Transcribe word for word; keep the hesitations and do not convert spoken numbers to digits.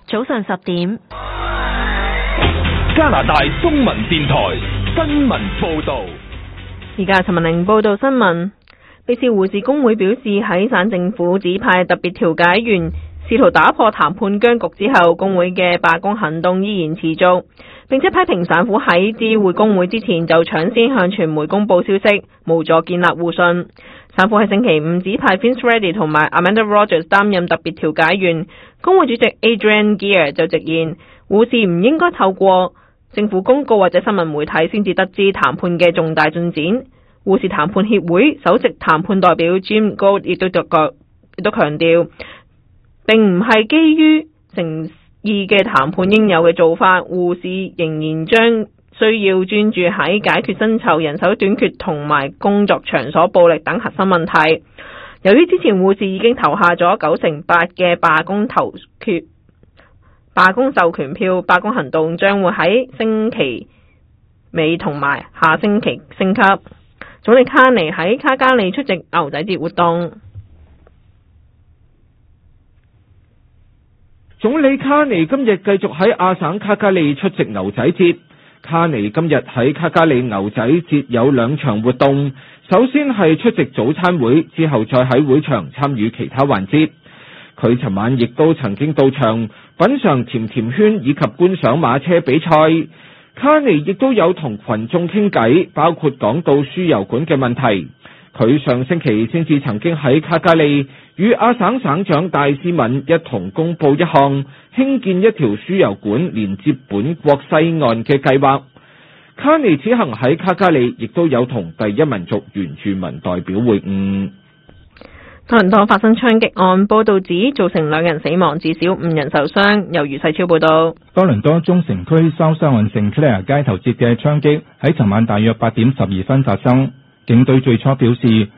早上十點， 加拿大中文電台新聞報道。 而家陳文玲報道新聞。卑詩護士工會表示，喺省政府指派特別調解員試圖打破談判僵局之後，工會嘅罷工行動依然持續，並且批評省府喺知會工會之前就搶先向傳媒公佈消息，無助建立互信。省府喺星期五指派 Vince Reddy 同埋 Amanda Rogers 擔任特別調解員，工會主席 Adrian Gear 就直言，護士唔應該透過政府公告或者新聞媒體先至得知談判嘅重大進展。護士談判協會首席談判代表 Jim Gold 亦都強亦都強調，並唔係基於誠意嘅談判應有嘅做法，護士仍然將需要專注喺解決薪酬、人手短缺同埋工作場所暴力等核心問題。由於之前護士已經投下咗九成八嘅罷工投決罷工授權票，罷工行動將會喺星期尾同埋下星期升級。總理卡尼喺卡加利出席牛仔節活動。 總理卡尼今日繼續喺亞省卡加利出席牛仔節。卡尼今日喺卡加利牛仔節有兩場活動，首先係出席早餐會，之後再喺會場參與其他環節。佢尋晚亦都曾經到場品嘗甜甜圈以及觀賞馬車比賽。卡尼亦都有同群眾傾偈，包括講到輸油管嘅問題。佢上星期先至曾經喺卡加利與亞省省長戴斯敏一同公布一項興建一條輸油管連接本國西岸嘅計劃。卡尼此行喺卡加利亦都有同第一民族原住民代表會晤。 多倫多發生槍擊案，報道指造成兩人死亡，至少五人受傷。由余世超報道。 多倫多中城區蘇珊雲城 Clare 街頭節嘅槍擊喺尋晚大約八點十二分發生。警隊最初表示